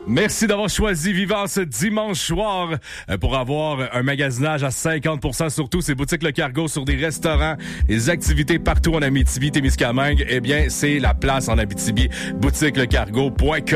Merci d'avoir choisi Vivant ce dimanche soir pour avoir un magasinage à 50% sur tous ces boutiques Le Cargo, sur des restaurants, des activités partout en Abitibi, Témiscamingue. Eh bien, c'est la place en Abitibi. Boutiquelecargo.com.